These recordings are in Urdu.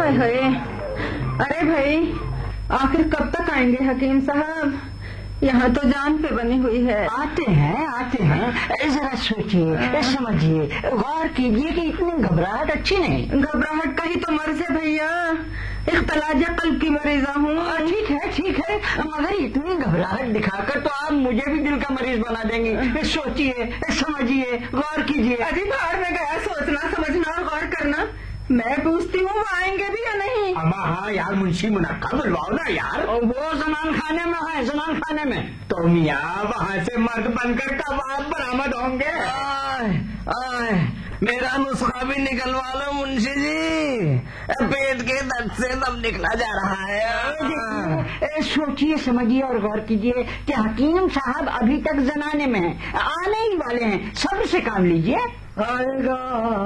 ہائے، ارے بھائی آخر کب تک آئیں گے حکیم صاحب؟ یہاں تو جان پہ بنی ہوئی ہے۔ آتے ہیں ذرا سوچیے، سمجھیے، غور کیجیے کہ اتنی گھبراہٹ اچھی نہیں۔ گھبراہٹ کا ہی تو مرض ہے بھیا، اختلاج قلب کی مریضہ ہوں۔ ٹھیک ہے، مگر اتنی گھبراہٹ دکھا کر تو آپ مجھے بھی دل کا مریض بنا دیں گی۔ سوچیے، سمجھیے، غور کیجیے۔ ابھی باہر میں گیا سوچنا سمجھنا اور غور کرنا، میں پوچھتی ہوں وہ آئیں گے بھی یا نہیں؟ ہاں یار، منشی منقع بلواؤ نا یار۔ وہ زنان خانے میں ہے، زنان خانے میں۔ تو میاں وہاں سے مرد بن کر کب آپ برآمد ہوں گے؟ میرا نسخہ بھی نکلوا لو منشی جی، پیٹ کے درد سے دم نکلا جا رہا ہے۔ سوچیے، سمجھیے اور غور کیجیے کہ حکیم صاحب ابھی تک زنانے میں ہیں، آنے ہی والے ہیں، صبر سے کام لیجیے۔ آئے گا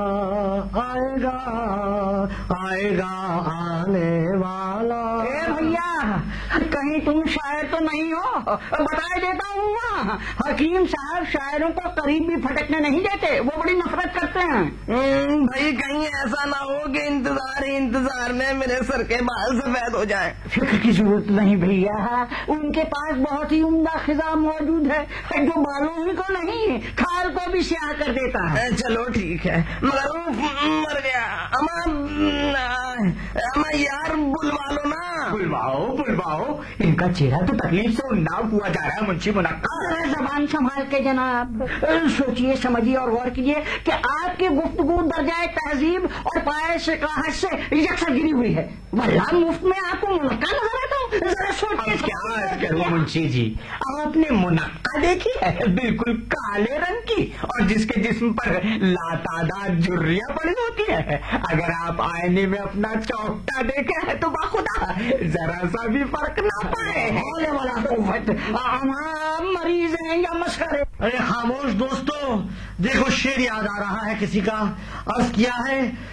آنے والا۔ بھیا کہیں تم شاعر تو نہیں ہو؟ بتا دیتا ہوں نا، حکیم صاحب شاعروں کو قریب بھی پھٹکنے نہیں دیتے، وہ بڑی نفرت کرتے ہیں۔ بھائی کہیں ایسا نہ ہو کہ انتظار میں میرے سر کے بال سفید ہو جائیں۔ فکر کی ضرورت نہیں بھیا، ان کے پاس بہت ہی عمدہ خزاں موجود ہے جو بالوں ہی کو نہیں کھال کو بھی سیاہ کر دیتا ہے۔ چلو ٹھیک ہے، مگر مر گیا۔ اما یار بلوا لو نا۔ بلواؤ، ان کا چہرہ تو تکلیف سے انداؤ ہوا جا رہا ہے منشی منقع۔ زبان سنبھال کے جناب، سوچیے، سمجھیے اور غور کیجیے کہ آپ کی گفتگو درجۂ تہذیب اور پائے شکاہت سے یکساں گری ہوئی ہے، واللہ مفت میں آپ کو منقع نظر آتا ہوں۔ ذرا سوچیے۔ کیا کروں منشی جی، آپ نے منقع دیکھی ہے، بالکل کالے رنگ کی، اور جس کے جسم پر لاتعداد جھریاں پڑی ہوتی ہے۔ اگر آپ آئینے میں اپنا چوکٹا دیکھے ہیں تو باخدا ذرا سا بھی فرق نہ پائے۔ ہم مریض ہیں یا مسخرے؟ ارے خاموش دوستو، دیکھو شعر یاد آ رہا ہے کسی کا، عرض کیا ہے